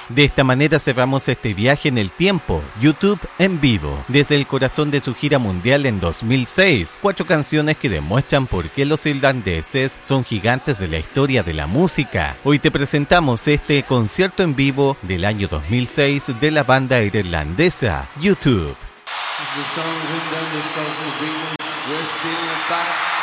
De esta manera cerramos este viaje en el tiempo, YouTube en vivo, desde el corazón de su gira mundial en 2006. 4 canciones que demuestran por qué los irlandeses son gigantes de la historia de la música. Hoy te presentamos este concierto en vivo del año 2006 de la banda irlandesa YouTube. This is the song written down yourself from the Beatles. We're stealing it back.